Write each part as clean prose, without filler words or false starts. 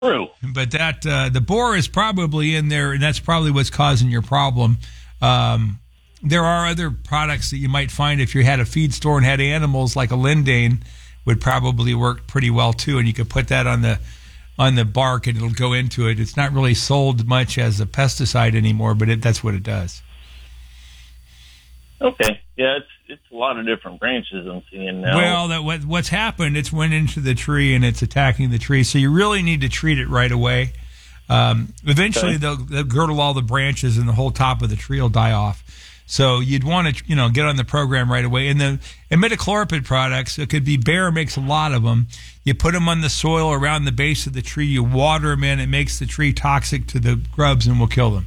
True. But that the boar is probably in there, and that's probably what's causing your problem. There are other products that you might find if you had a feed store and had animals, like a Lindane would probably work pretty well too, and you could put that on the bark and it'll go into it. It's not really sold much as a pesticide anymore, but that's what it does. Okay. Yeah, it's a lot of different branches I'm seeing now. Well, what's happened, it's went into the tree and it's attacking the tree, so you really need to treat it right away. Eventually, they'll girdle all the branches and the whole top of the tree will die off. So you'd want to, get on the program right away. And the imidacloprid products, it could be Bayer makes a lot of them. You put them on the soil around the base of the tree. You water them in. It makes the tree toxic to the grubs and will kill them.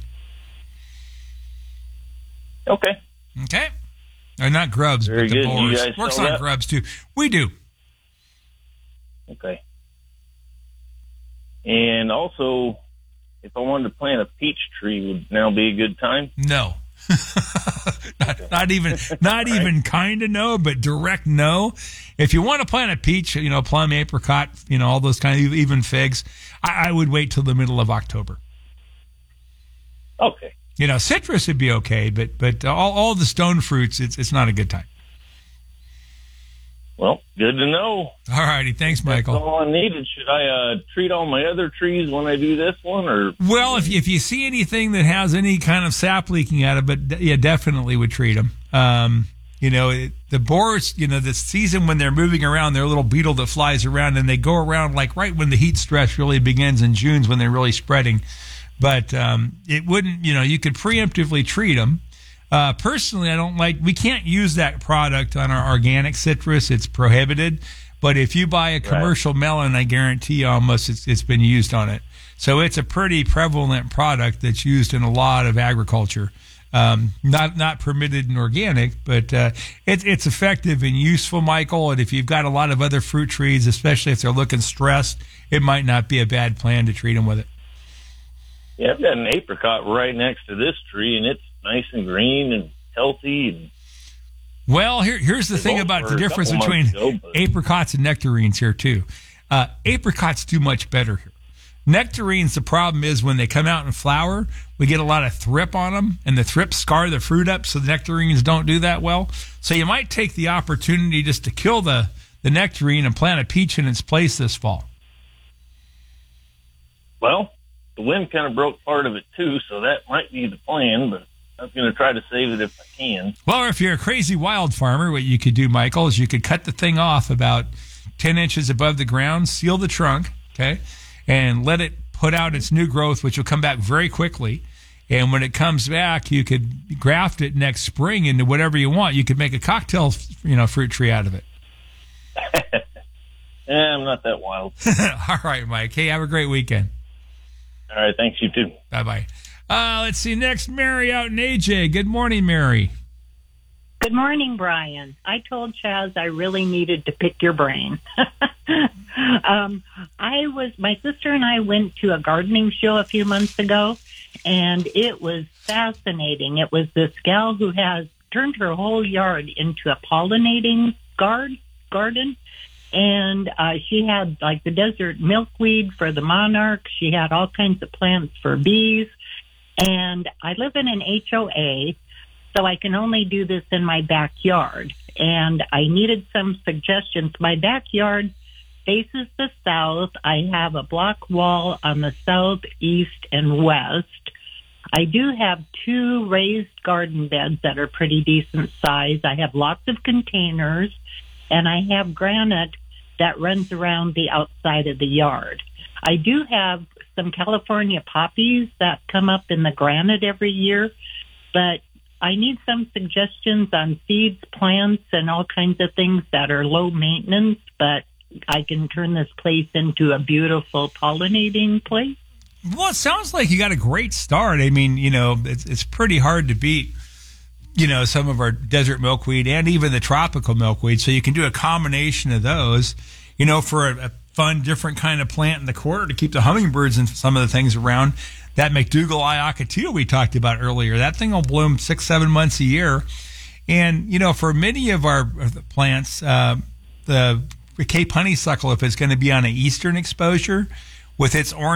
Okay. Okay. Or not grubs, Very but the good. borers. You guys Works sell on that? grubs too. We do. Okay. And also, if I wanted to plant a peach tree, would now be a good time? No. not even kind of no, but direct no. If you want to plant a peach, plum, apricot, all those kind of, even figs, I would wait till the middle of October. Okay. Citrus would be okay, but all the stone fruits, it's not a good time. Well, good to know. All righty. Thanks, Michael. That's all I needed. Should I treat all my other trees when I do this one? Or Well, if you see anything that has any kind of sap leaking out of it, yeah, definitely would treat them. The borers, the season when they're moving around, they're a little beetle that flies around, and they go around like right when the heat stress really begins in June when they're really spreading. But it wouldn't, you could preemptively treat them. Personally, we can't use that product on our organic citrus. It's prohibited. But if you buy a commercial melon, I guarantee you almost it's been used on it. So it's a pretty prevalent product that's used in a lot of agriculture. Not permitted in organic, but it's effective and useful, Michael. And if you've got a lot of other fruit trees, especially if they're looking stressed, it might not be a bad plan to treat them with it. Yeah, I've got an apricot right next to this tree, and it's nice and green and healthy. Well, here's the thing about the difference between apricots and nectarines here, too. Apricots do much better here. Nectarines, the problem is when they come out in flower, we get a lot of thrip on them, and the thrips scar the fruit up, so the nectarines don't do that well. So you might take the opportunity just to kill the nectarine and plant a peach in its place this fall. Well, the wind kind of broke part of it, too, so that might be the plan, but I'm going to try to save it if I can. Well, if you're a crazy wild farmer, what you could do, Michael, is you could cut the thing off about 10 inches above the ground, seal the trunk, okay, and let it put out its new growth, which will come back very quickly. And when it comes back, you could graft it next spring into whatever you want. You could make a cocktail, fruit tree out of it. I'm not that wild. All right, Mike. Hey, have a great weekend. All right, thanks, you too. Bye-bye. Let's see, next, Mary out in AJ. Good morning, Mary. Good morning, Brian. I told Chaz I really needed to pick your brain. My sister and I went to a gardening show a few months ago, and it was fascinating. It was this gal who has turned her whole yard into a pollinating garden. And she had like the desert milkweed for the monarch. She had all kinds of plants for bees. And I live in an HOA, so I can only do this in my backyard. And I needed some suggestions. My backyard faces the south. I have a block wall on the south, east, and west. I do have 2 raised garden beds that are pretty decent size. I have lots of containers, and I have granite that runs around the outside of the yard. I do have some California poppies that come up in the granite every year, but I need some suggestions on seeds, plants, and all kinds of things that are low maintenance, but I can turn this place into a beautiful pollinating place. Well, it sounds like you got a great start. I mean, it's pretty hard to beat, some of our desert milkweed and even the tropical milkweed. So you can do a combination of those, for a fun, different kind of plant in the quarter to keep the hummingbirds and some of the things around. That McDougall Iocatilla we talked about earlier, that thing will bloom 6-7 months a year. And, for many of our plants, the Cape honeysuckle, if it's going to be on an eastern exposure, with its orange